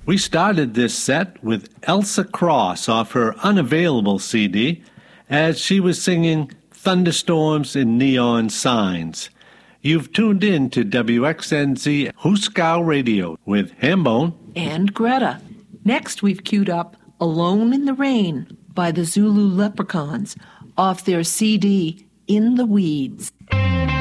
We started this set with Elsa Cross off her Unavailable CD as she was singing Thunderstorms and Neon Signs. You've tuned in to WXNZ Huskow Radio with Hambone and Greta. Next, we've queued up Alone in the Rain by the Zulu Leprechauns off their CD In the Weeds.